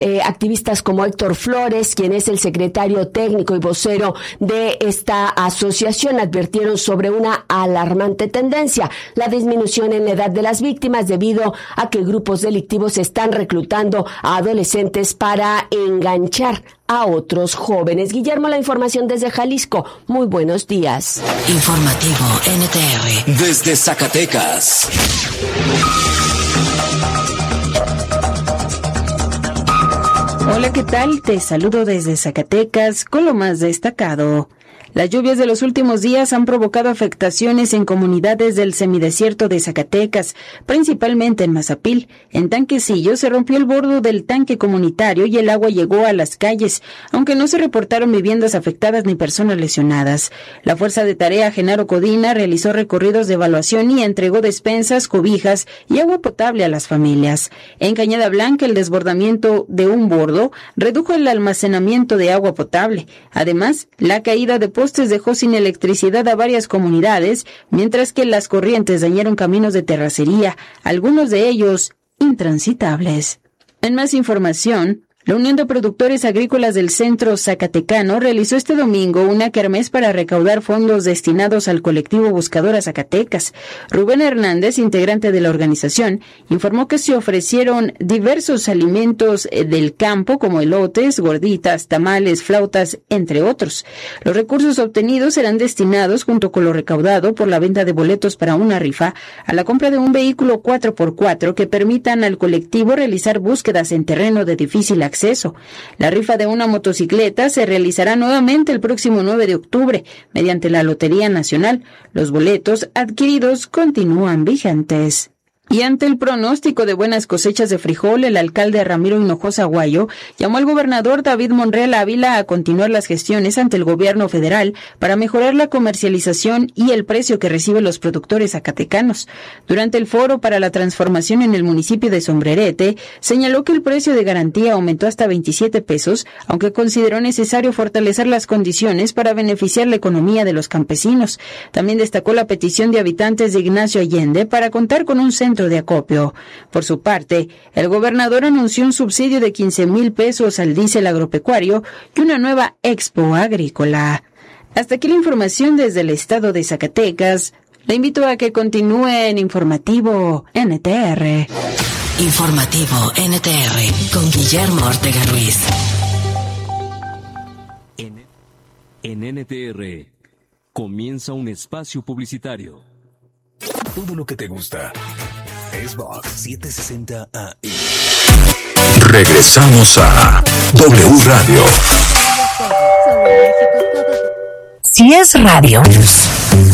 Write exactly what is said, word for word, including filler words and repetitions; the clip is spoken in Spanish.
Eh, activistas como Héctor Flores, quien es el secretario técnico y vocero de esta asociación, advirtieron sobre una alarmante tendencia, la disminución en la edad de las víctimas debido a que grupos delictivos están reclutando a adolescentes para enganchar a otros jóvenes. Guillermo, la información desde Jalisco. Muy buenos días. Informativo N T R. Desde Zacatecas. Hola, ¿qué tal? Te saludo desde Zacatecas con lo más destacado. Las lluvias de los últimos días han provocado afectaciones en comunidades del semidesierto de Zacatecas, principalmente en Mazapil. En Tanquecillo se rompió el bordo del tanque comunitario y el agua llegó a las calles, aunque no se reportaron viviendas afectadas ni personas lesionadas. La Fuerza de Tarea Genaro Codina realizó recorridos de evaluación y entregó despensas, cobijas y agua potable a las familias. En Cañada Blanca, el desbordamiento de un bordo redujo el almacenamiento de agua potable. Además, la caída de postes dejó sin electricidad a varias comunidades, mientras que las corrientes dañaron caminos de terracería, algunos de ellos intransitables. En más información, la Unión de Productores Agrícolas del Centro Zacatecano realizó este domingo una kermés para recaudar fondos destinados al colectivo Buscadora Zacatecas. Rubén Hernández, integrante de la organización, informó que se ofrecieron diversos alimentos del campo como elotes, gorditas, tamales, flautas, entre otros. Los recursos obtenidos serán destinados, junto con lo recaudado por la venta de boletos para una rifa, a la compra de un vehículo cuatro por cuatro que permitan al colectivo realizar búsquedas en terreno de difícil acceso. acceso. La rifa de una motocicleta se realizará nuevamente el próximo nueve de octubre mediante la Lotería Nacional. Los boletos adquiridos continúan vigentes. Y ante el pronóstico de buenas cosechas de frijol, el alcalde Ramiro Hinojosa Aguayo llamó al gobernador David Monreal Ávila a continuar las gestiones ante el gobierno federal para mejorar la comercialización y el precio que reciben los productores zacatecanos. Durante el foro para la transformación en el municipio de Sombrerete, señaló que el precio de garantía aumentó hasta veintisiete pesos, aunque consideró necesario fortalecer las condiciones para beneficiar la economía de los campesinos. También destacó la petición de habitantes de Ignacio Allende para contar con un centro de acopio. Por su parte, el gobernador anunció un subsidio de quince mil pesos al diésel agropecuario y una nueva expo agrícola. Hasta aquí la información desde el estado de Zacatecas. Le invito a que continúe en Informativo N T R. Informativo N T R con Guillermo Ortega Ruiz. En, en N T R comienza un espacio publicitario. Todo lo que te gusta. Xbox setecientos sesenta A M. Regresamos a W Radio. Si es radio,